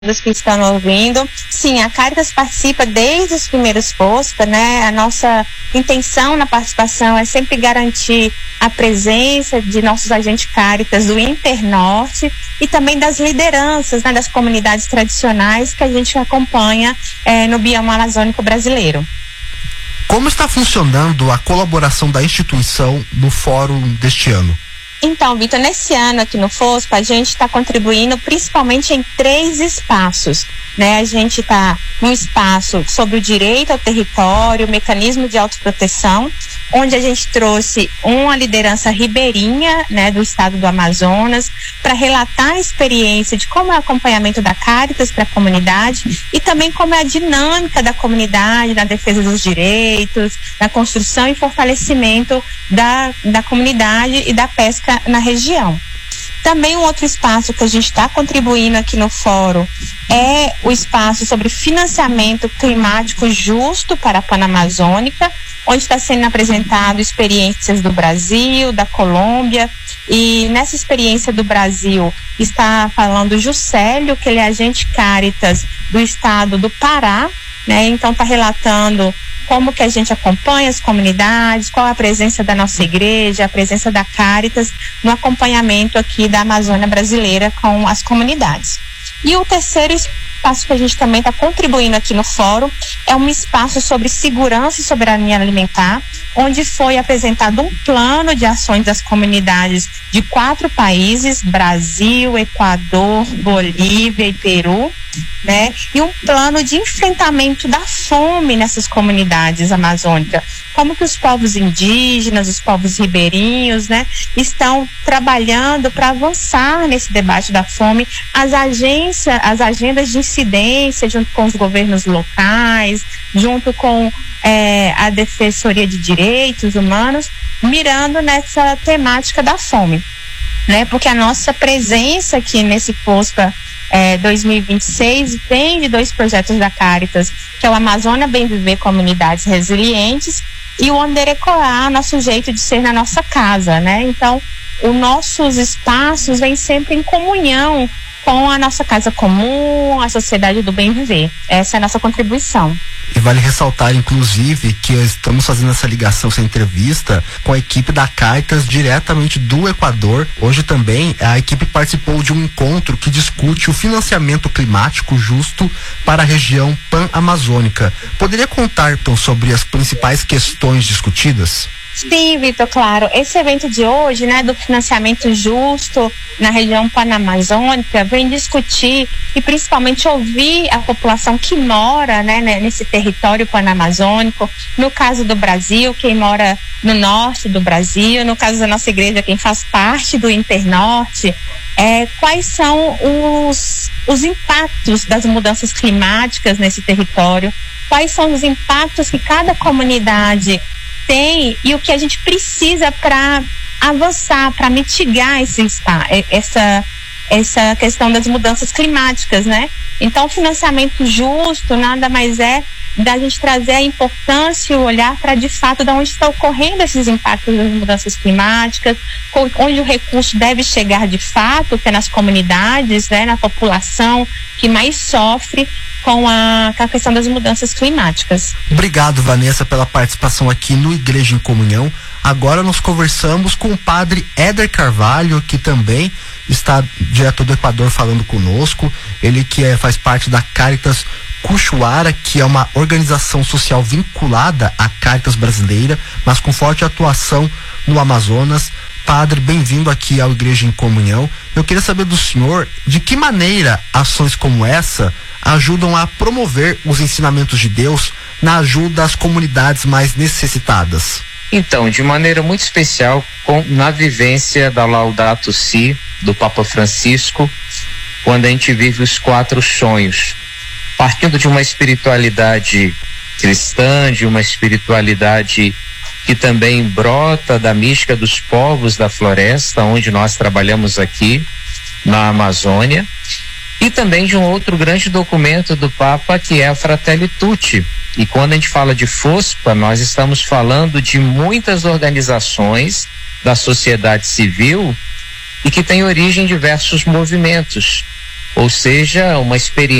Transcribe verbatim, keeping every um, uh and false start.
dos que estão ouvindo. Sim, a Caritas participa desde os primeiros Fospa, né? A nossa intenção na participação é sempre garantir a presença de nossos agentes Caritas do Internorte e também das lideranças, né, das comunidades tradicionais que a gente acompanha eh, no bioma amazônico brasileiro. Como está funcionando a colaboração da instituição no fórum deste ano? Então, Vitor, nesse ano aqui no Fospa, a gente está contribuindo principalmente em três espaços, né? A gente está num espaço sobre o direito ao território, mecanismo de autoproteção, onde a gente trouxe uma liderança ribeirinha, né, do estado do Amazonas, para relatar a experiência de como é o acompanhamento da Caritas para a comunidade e também como é a dinâmica da comunidade na defesa dos direitos, na construção e fortalecimento da, da comunidade e da pesca na região. Também um outro espaço que a gente está contribuindo aqui no fórum é o espaço sobre financiamento climático justo para a Panamazônica, onde está sendo apresentado experiências do Brasil, da Colômbia, e nessa experiência do Brasil está falando Juscelio, que ele é agente Caritas do estado do Pará, né? Então está relatando como que a gente acompanha as comunidades, qual a presença da nossa igreja, a presença da Caritas no acompanhamento aqui da Amazônia brasileira com as comunidades. E o terceiro espaço que a gente também está contribuindo aqui no fórum é um espaço sobre segurança e soberania alimentar, onde foi apresentado um plano de ações das comunidades de quatro países, Brasil, Equador, Bolívia e Peru, né? E um plano de enfrentamento da fome nessas comunidades amazônicas. Como que os povos indígenas, os povos ribeirinhos, né, estão trabalhando para avançar nesse debate da fome, as agências, as agendas de incidência junto com os governos locais, junto com é, a Defensoria de Direitos Humanos, mirando nessa temática da fome, né? Porque a nossa presença aqui nesse Fospa É, dois mil e vinte e seis vem de dois projetos da Caritas, que é o Amazônia Bem Viver Comunidades Resilientes e o Anderecoá, nosso jeito de ser na nossa casa, né? Então, os nossos espaços vêm sempre em comunhão com a nossa casa comum, a sociedade do bem viver. Essa é a nossa contribuição. E vale ressaltar, inclusive, que estamos fazendo essa ligação, essa entrevista com a equipe da Caritas diretamente do Equador. Hoje também a equipe participou de um encontro que discute o financiamento climático justo para a região pan-amazônica. Poderia contar, então, sobre as principais questões discutidas? Sim, Vitor, claro. Esse evento de hoje, né, do financiamento justo na região panamazônica, vem discutir e principalmente ouvir a população que mora, né, nesse território panamazônico. No caso do Brasil, quem mora no norte do Brasil, no caso da nossa igreja, quem faz parte do Internorte, é, quais são os, os impactos das mudanças climáticas nesse território, quais são os impactos que cada comunidade tem e o que a gente precisa para avançar, para mitigar esse, essa, essa questão das mudanças climáticas, né? Então, o financiamento justo nada mais é da gente trazer a importância e o olhar para, de fato, de onde estão ocorrendo esses impactos das mudanças climáticas, onde o recurso deve chegar de fato, que é nas comunidades, né, na população que mais sofre com a, com a questão das mudanças climáticas. Obrigado, Vanessa, pela participação aqui no Igreja em Comunhão. Agora nós conversamos com o padre Éder Carvalho, que também está direto do Equador falando conosco. Ele que é, faz parte da Caritas Cuchuara, que é uma organização social vinculada à Caritas brasileira, mas com forte atuação no Amazonas. Padre, bem-vindo aqui ao Igreja em Comunhão. Eu queria saber do senhor de que maneira ações como essa ajudam a promover os ensinamentos de Deus na ajuda às comunidades mais necessitadas. Então, de maneira muito especial, com, na vivência da Laudato Si, do Papa Francisco, quando a gente vive os quatro sonhos, partindo de uma espiritualidade cristã, de uma espiritualidade que também brota da mística dos povos da floresta, onde nós trabalhamos aqui na Amazônia, e também de um outro grande documento do Papa, que é a Fratelli Tutti. E quando a gente fala de Fospa, nós estamos falando de muitas organizações da sociedade civil e que têm origem em diversos movimentos. ou seja, uma experiência